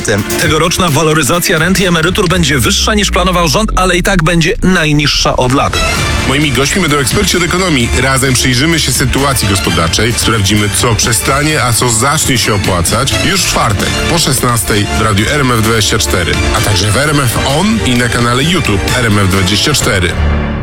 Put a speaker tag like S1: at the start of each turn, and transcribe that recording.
S1: Faktem, tegoroczna waloryzacja rent i emerytur będzie wyższa niż planował rząd, ale i tak będzie najniższa od lat.
S2: Moimi gośćmi będą eksperci od ekonomii. Razem przyjrzymy się sytuacji gospodarczej, sprawdzimy, co przestanie, a co zacznie się opłacać już w czwartek po 16:00 w radiu RMF24, a także w RMF On i na kanale YouTube RMF24.